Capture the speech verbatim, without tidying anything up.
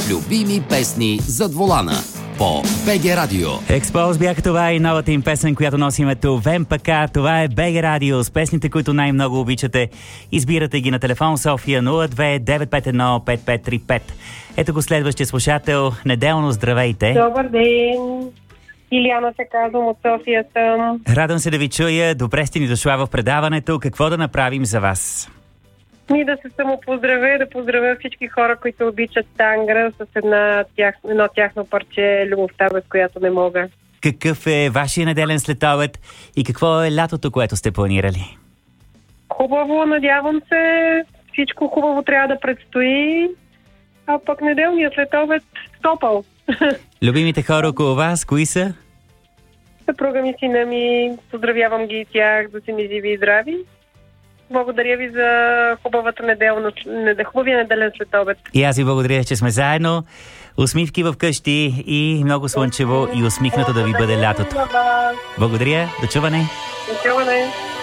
Любими песни зад волана по БГ Радио. Експоз бяха това и новата им песен, която носи името ВМПК. Това е БГ Радио с песните, които най-много обичате. Избирате ги на телефон София нула две девет пет едно пет пет три пет. Ето го следващия слушател. Неделно, здравейте! Добър ден! Илияна се казвам, от София съм. Радвам се да ви чуя. Добре сте ни дошла в предаването. Какво да направим за вас? Ми да се самопоздравя, да поздравя всички хора, които обичат тангра с една тях, едно тяхно парче "Любовта, без която не мога". Какъв е вашия неделен следобед и какво е лятото, което сте планирали? Хубаво, надявам се. Всичко хубаво трябва да предстои. А пък неделният следобед топъл. Любимите хора около вас, кои са? Съпруга ми, сина ми, поздравявам ги и тях, да са ми живи и здрави. Благодаря ви за хубавата неделна, хубавия неделен следобед. И аз ви благодаря, че сме заедно. Усмивки в къщи и много слънчево и усмихнато да ви бъде лятото. Благодаря, до чуване. До чуване.